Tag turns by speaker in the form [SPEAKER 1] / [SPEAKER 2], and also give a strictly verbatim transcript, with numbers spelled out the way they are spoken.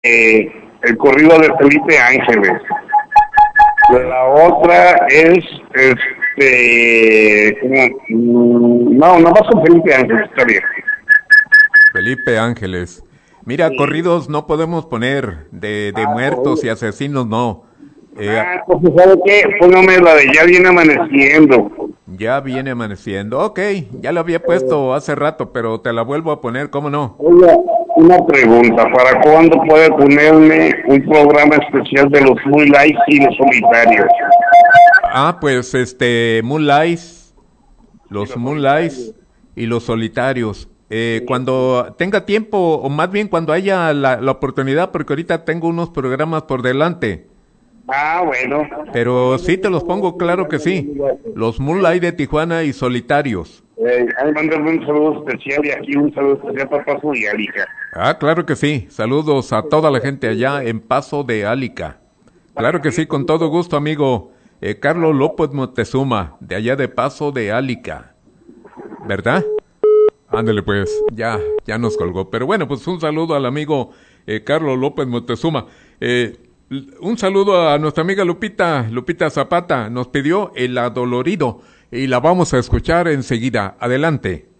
[SPEAKER 1] eh, el corrido de Felipe Ángeles. La otra es, este, como, no, no vas con Felipe Ángeles, está bien.
[SPEAKER 2] Felipe Ángeles. Mira, sí. Corridos no podemos poner de, de ah, muertos oye. y asesinos, no.
[SPEAKER 1] Eh, ah, pues ¿sabe qué? Póngame la de Ya Viene Amaneciendo.
[SPEAKER 2] Ya Viene Amaneciendo, ok, ya la había puesto hace rato, pero te la vuelvo a poner, ¿cómo no?
[SPEAKER 1] Oiga, una pregunta, ¿para cuándo puede ponerme un programa especial de los Moonlight y los Solitarios?
[SPEAKER 2] Ah, pues este, Moonlight, los, los Moonlight y los Solitarios. Eh, sí. Cuando tenga tiempo, o más bien cuando haya la, la oportunidad, porque ahorita tengo unos programas por delante.
[SPEAKER 1] Ah, bueno.
[SPEAKER 2] Pero sí te los pongo, claro que sí. Los Moonlight de Tijuana y Solitarios.
[SPEAKER 1] Eh, ahí mandarme un saludo especial y aquí un saludo especial para Paso de Álica.
[SPEAKER 2] Ah, claro que sí. Saludos a toda la gente allá en Paso de Álica. Claro que sí, con todo gusto, amigo. Eh, Carlos López Moctezuma, de allá de Paso de Álica. ¿Verdad? Ándale pues, ya, ya nos colgó. Pero bueno, pues un saludo al amigo eh, Carlos López Moctezuma. Eh, un saludo a nuestra amiga Lupita, Lupita Zapata. Nos pidió El Adolorido y la vamos a escuchar enseguida. Adelante.